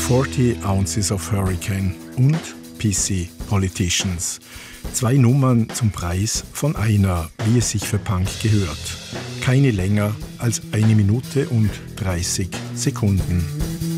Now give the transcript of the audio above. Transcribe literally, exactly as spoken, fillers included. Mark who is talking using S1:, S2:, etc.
S1: forty Ounces of Hurricane und P C Politicians. Zwei Nummern zum Preis von einer, wie es sich für Punk gehört. Keine länger als eine Minute und dreißig Sekunden.